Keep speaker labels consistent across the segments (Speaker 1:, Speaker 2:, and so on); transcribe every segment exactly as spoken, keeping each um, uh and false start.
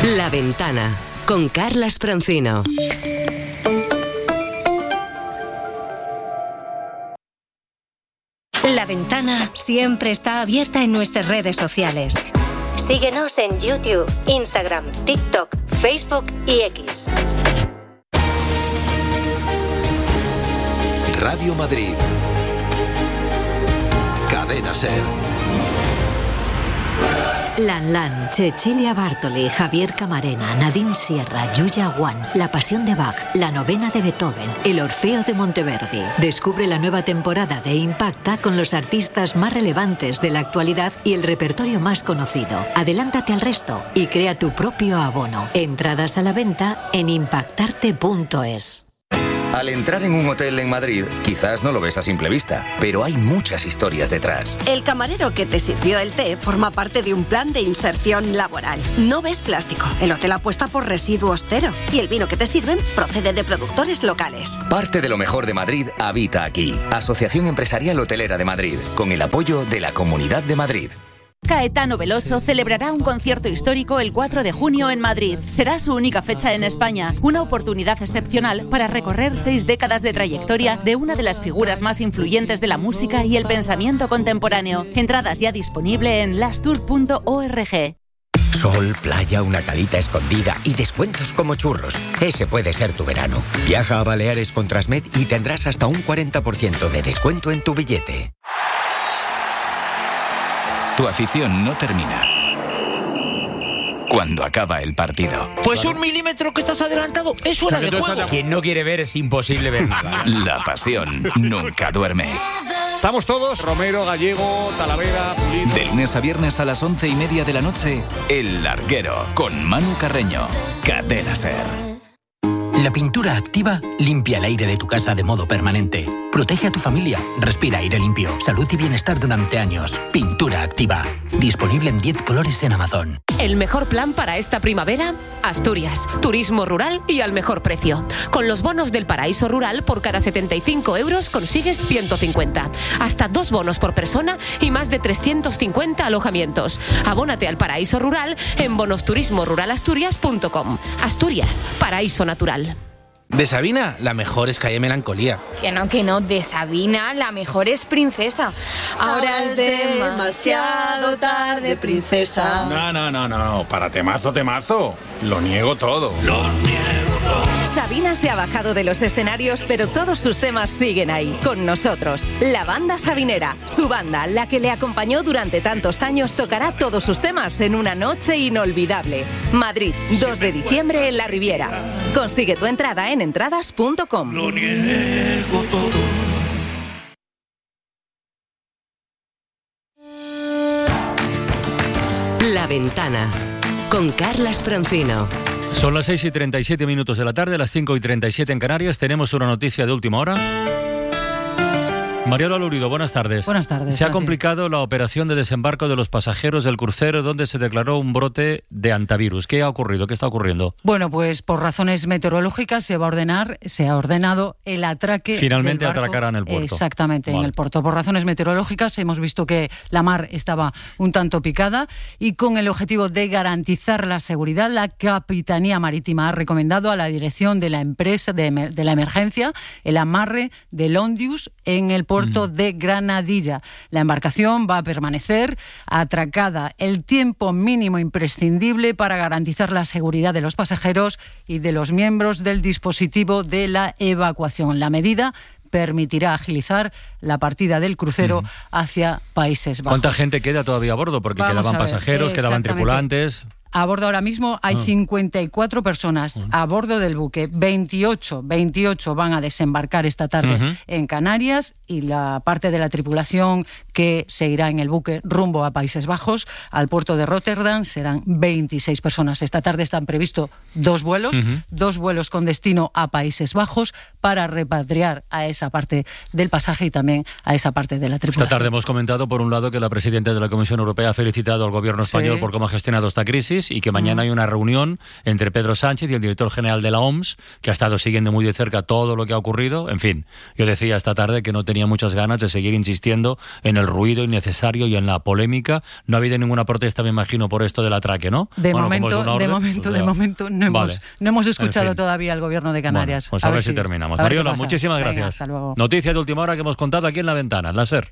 Speaker 1: La Ventana, con Carlas Francino.
Speaker 2: La Ventana siempre está abierta en nuestras redes sociales. Síguenos en YouTube, Instagram, TikTok, Facebook y X.
Speaker 3: Radio Madrid. Cadena SER.
Speaker 4: Lan Lan, Cecilia Bartoli, Javier Camarena, Nadine Sierra, Yuya Wan, La Pasión de Bach, La Novena de Beethoven, El Orfeo de Monteverdi. Descubre la nueva temporada de Impacta con los artistas más relevantes de la actualidad y el repertorio más conocido. Adelántate al resto y crea tu propio abono. Entradas a la venta en impactarte punto es.
Speaker 5: Al entrar en un hotel en Madrid, quizás no lo ves a simple vista, pero hay muchas historias detrás.
Speaker 6: El camarero que te sirvió el té forma parte de un plan de inserción laboral. No ves plástico, el hotel apuesta por residuos cero y el vino que te sirven procede de productores locales.
Speaker 5: Parte de lo mejor de Madrid habita aquí. Asociación Empresarial Hotelera de Madrid, con el apoyo de la Comunidad de Madrid.
Speaker 7: Caetano Veloso celebrará un concierto histórico el cuatro de junio en Madrid. Será su única fecha en España, una oportunidad excepcional para recorrer seis décadas de trayectoria de una de las figuras más influyentes de la música y el pensamiento contemporáneo. Entradas ya disponible en lastour punto org.
Speaker 8: Sol, playa, una calita escondida y descuentos como churros. Ese puede ser tu verano. Viaja a Baleares con Transmed y tendrás hasta un cuarenta por ciento de descuento en tu billete.
Speaker 9: Tu afición no termina cuando acaba el partido.
Speaker 10: Pues un milímetro que estás adelantado es fuera de juego.
Speaker 11: Quien no quiere ver es imposible ver nada.
Speaker 9: La pasión nunca duerme.
Speaker 12: Estamos todos, Romero, Gallego, Talavera, Pulido.
Speaker 9: De lunes a viernes a las once y media de la noche, El Larguero, con Manu Carreño. Cadena SER.
Speaker 13: La pintura activa limpia el aire de tu casa de modo permanente. Protege a tu familia. Respira aire limpio. Salud y bienestar durante años. Pintura activa. Disponible en diez colores en Amazon.
Speaker 14: El mejor plan para esta primavera, Asturias. Turismo rural y al mejor precio. Con los bonos del Paraíso Rural, por cada setenta y cinco euros consigues ciento cincuenta. Hasta dos bonos por persona y más de trescientos cincuenta alojamientos. Abónate al Paraíso Rural en bonos turismo rural asturias punto com. Asturias, paraíso natural.
Speaker 15: De Sabina, la mejor es Calle Melancolía.
Speaker 16: Que no, que no, de Sabina, la mejor es Princesa. Ahora, Ahora es demasiado tarde, princesa.
Speaker 12: No, no, no, no, para temazo, temazo. Lo niego todo. Lo niego todo.
Speaker 2: Sabina se ha bajado de los escenarios, pero todos sus temas siguen ahí, con nosotros. La banda sabinera, su banda, la que le acompañó durante tantos años, tocará todos sus temas en una noche inolvidable. Madrid, dos de diciembre en La Riviera. Consigue tu entrada en entradas punto com.
Speaker 17: Lo niego todo.
Speaker 1: La Ventana, con Carlas Francino.
Speaker 18: Son las seis y treinta y siete minutos de la tarde, las cinco y treinta y siete en Canarias. Tenemos una noticia de última hora. Mariola Lurido, buenas tardes.
Speaker 19: Buenas tardes.
Speaker 18: Se ha
Speaker 19: gracias.
Speaker 18: complicado la operación de desembarco de los pasajeros del crucero donde se declaró un brote de hantavirus. ¿Qué ha ocurrido? ¿Qué está ocurriendo?
Speaker 19: Bueno, pues por razones meteorológicas se va a ordenar, se ha ordenado el atraque.
Speaker 18: Finalmente
Speaker 19: del barco.
Speaker 18: atracarán el puerto.
Speaker 19: Exactamente,
Speaker 18: vale.
Speaker 19: en el puerto. Por razones meteorológicas hemos visto que la mar estaba un tanto picada y con el objetivo de garantizar la seguridad, la Capitanía Marítima ha recomendado a la dirección de la empresa de, de la emergencia el amarre del Ondius en el puerto mm. de Granadilla. La embarcación va a permanecer atracada el tiempo mínimo imprescindible para garantizar la seguridad de los pasajeros y de los miembros del dispositivo de la evacuación. La medida permitirá agilizar la partida del crucero mm. hacia Países Bajos.
Speaker 18: ¿Cuánta gente queda todavía a bordo? Porque
Speaker 19: Vamos
Speaker 18: quedaban
Speaker 19: a ver,
Speaker 18: pasajeros, quedaban tripulantes.
Speaker 19: A bordo ahora mismo hay ah. cincuenta y cuatro personas uh-huh. a bordo del buque. veintiocho, veintiocho van a desembarcar esta tarde uh-huh. en Canarias y la parte de la tripulación que se irá en el buque rumbo a Países Bajos, al puerto de Rotterdam, serán veintiséis personas. Esta tarde están previstos dos vuelos, uh-huh. dos vuelos con destino a Países Bajos para repatriar a esa parte del pasaje y también a esa parte de la tripulación.
Speaker 18: Esta tarde hemos comentado, por un lado, que la presidenta de la Comisión Europea ha felicitado al gobierno español sí. por cómo ha gestionado esta crisis. crisis y que mañana hay una reunión entre Pedro Sánchez y el director general de la O M S, que ha estado siguiendo muy de cerca todo lo que ha ocurrido. En fin, yo decía esta tarde que no tenía muchas ganas de seguir insistiendo en el ruido innecesario y en la polémica. No ha habido ninguna protesta, me imagino, por esto del atraque, ¿no?
Speaker 19: De
Speaker 18: bueno,
Speaker 19: momento,
Speaker 18: orden,
Speaker 19: de momento, o sea, de momento no hemos, vale. no hemos escuchado en fin. todavía al gobierno de Canarias.
Speaker 18: Bueno, pues a, a ver, ver si, si terminamos. Mariola, muchísimas Venga, gracias.
Speaker 19: Hasta luego.
Speaker 18: Noticia de última hora que hemos contado aquí en La Ventana, en la SER.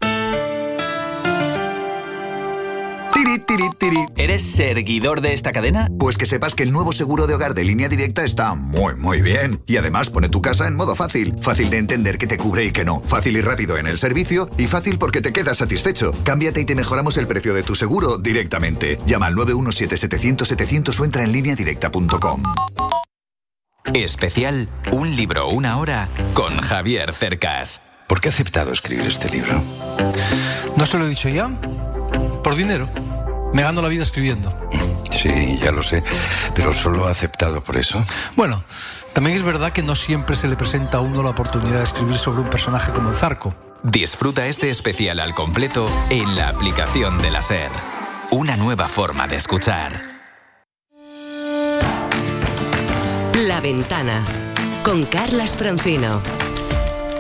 Speaker 3: Tiri, tiri, tiri.
Speaker 9: ¿Eres seguidor de esta cadena?
Speaker 3: Pues que sepas que el nuevo seguro de hogar de Línea Directa está muy, muy bien. Y además pone tu casa en modo fácil. Fácil de entender que te cubre y que no. Fácil y rápido en el servicio. Y fácil porque te quedas satisfecho. Cámbiate y te mejoramos el precio de tu seguro directamente. Llama al nueve uno siete, setecientos, setecientos o entra en línea directa punto com.
Speaker 9: Especial Un libro, una hora con Javier Cercas.
Speaker 20: ¿Por qué he aceptado escribir este libro?
Speaker 21: ¿No se lo he dicho ya? Por dinero. Me gano la vida escribiendo.
Speaker 20: Sí, ya lo sé, pero solo he aceptado por eso.
Speaker 21: Bueno, también es verdad que no siempre se le presenta a uno la oportunidad de escribir sobre un personaje como el Zarco.
Speaker 9: Disfruta este especial al completo en la aplicación de la SER. Una nueva forma de escuchar.
Speaker 1: La Ventana con Carlas Francino.